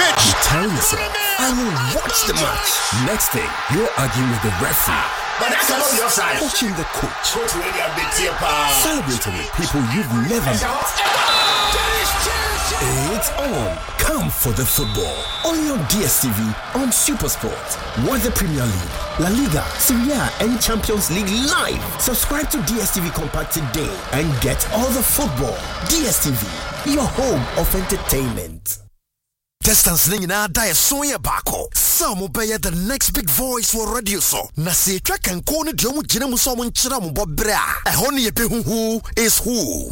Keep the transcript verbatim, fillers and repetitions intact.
pitch. You tell yourself, I will watch the match. Next thing, you're arguing with the referee. But that's not your side. Coaching the coach. Coach radio big tip. Celebrating with people you've never met. It's on. Come for the football. Only on D S T V on SuperSport. Watch the Premier League, La Liga, Serie A, and Champions League live. Subscribe to D S T V Compact today and get all the football. D S T V, your home of entertainment. Distance ning na da so ye bako. Some obey the next big voice for radio so. Na se twa kan ko ne drum gina mu so mo nkyira mo bobra. E ho ne ye be hu is who.